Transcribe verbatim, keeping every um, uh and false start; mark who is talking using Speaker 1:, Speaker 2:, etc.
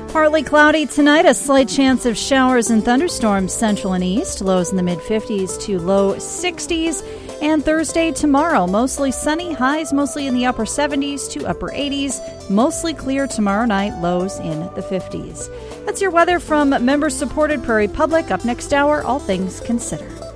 Speaker 1: Partly cloudy tonight, a slight chance of showers and thunderstorms central and east. Lows in the mid-fifties to low sixties. And Thursday, tomorrow, mostly sunny. Highs mostly in the upper seventies to upper eighties. Mostly clear tomorrow night. Lows in the fifties. That's your weather from member-supported Prairie Public. Up next hour, All Things Considered.